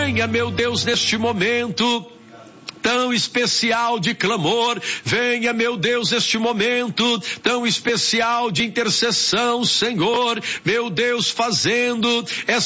Venha, meu Deus, neste momento tão especial de clamor, venha, meu Deus, este momento tão especial de intercessão, Senhor, meu Deus, fazendo essa